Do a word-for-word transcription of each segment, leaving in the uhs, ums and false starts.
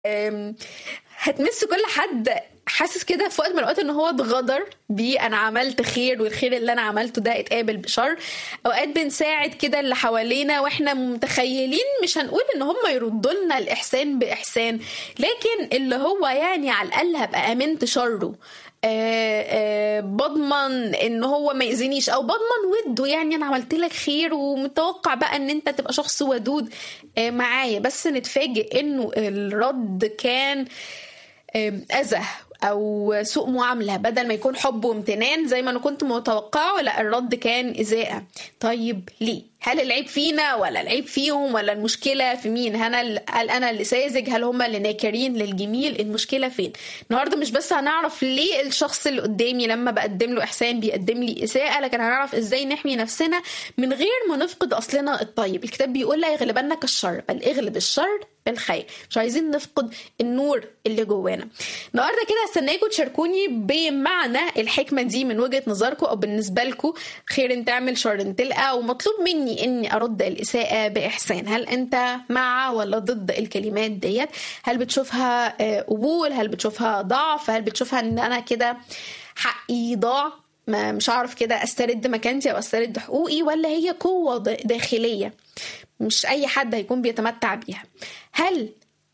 آمم، هتمس كل حد حاسس كده في وقت من الأوقات إن هو اتغدر بيه، أنا عملت خير والخير اللي أنا عملته ده اتقابل بشر. أوقات بنساعد كده اللي حوالينا وإحنا متخيلين مش هنقول إن هم يردوا لنا الإحسان بإحسان، لكن اللي هو يعني على الأقل هابقى آمنت شره. آآ آآ باضمن إن هو ما يأذينيش أو باضمن وِدّه، يعني أنا عملت لك خير ومتوقع بقى إن أنت تبقى شخص ودود آآ معايا، بس نتفاجئ إنه الرد كان آمم أذى أو سوء معاملة، بدل ما يكون حب وامتنان زي ما أنا كنت متوقعه، لأ الرد كان إساءة. طيب ليه؟ هل العيب فينا والّا العيب فيهم والّا المشكلة في مين؟ هنا ال هل أنا اللي ساذج؟ هل هم اللي ناكرين للجميل؟ المشكلة فين؟ النهارده مش بس هنعرف ليه الشخص اللي قدامي لما باقدم له إحسان بيقدم لي إساءة، لكن هنعرف إزاي نحمي نفسنا من غير ما نفقد أصلنا الطيب. الكتاب بيقول لا يغلبنك الشر بل اغلب الشر بالخير. مش عايزين نفقد النور اللي جوانا. النهارده كده هستناكم تشاركوني بمعنى الحكمة دي من وجهة نظركم أو بالنسبة لكم خير تعمل شر تلقى، ومطلوب مني إني أرد الإساءة بإحسان. هل أنت مع ولا ضد الكلمات ديت؟ هل بتشوفها قبول؟ هل بتشوفها ضعف؟ هل بتشوفها إن أنا كده حقي ضاع ما مش عارف كده أسترد مكانتي أو أسترد حقوقي، ولا هي قوة داخلية مش أي حد هيكون بيتمتع بيها؟ هل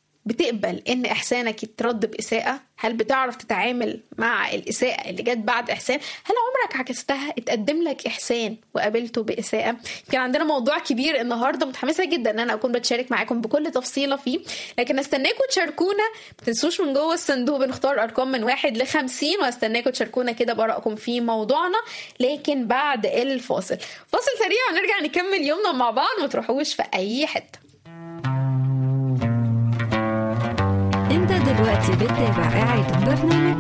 بتقبل إن إحسانك يترد بإساءة؟ هل بتعرف تتعامل مع الإساءة اللي جت بعد إحسان؟ هل عمرك عكستها؟ اتقدم لك إحسان وقابلته بإساءة؟ كان عندنا موضوع كبير النهاردة، متحمسة جدا إن أنا أكون بتشارك معاكم بكل تفصيلة فيه، لكن استناكم تشاركونا. ما تنسوش من جوه الصندوق بنختار أرقام من واحد لخمسين، واستناكم تشاركونا كده بآرائكم في موضوعنا، لكن بعد الفاصل. فاصل سريع ونرجع نكمل يومنا مع بعض، ما تروحوش في أي حتة. دلوقتي بتتابع إعادة برنامج